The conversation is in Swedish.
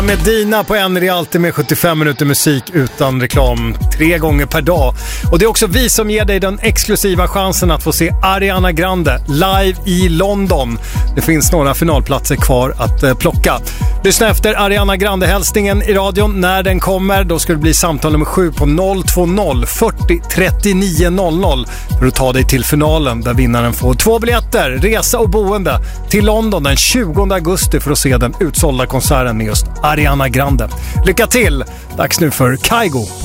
Med Dina på NR är alltid med 75 minuter musik utan reklam 3 gånger per dag. Och det är också vi som ger dig den exklusiva chansen att få se Ariana Grande live i London. Det finns några finalplatser kvar att plocka. Lyssna efter Ariana Grande-hälsningen i radion när den kommer. Då ska det bli samtal nummer 7 på 020 40 39 00 för att ta dig till finalen där vinnaren får 2 biljetter, resa och boende till London den 20 augusti för att se den utsålda konserten med just Ariana Grande. Lycka till! Dags nu för Kygo.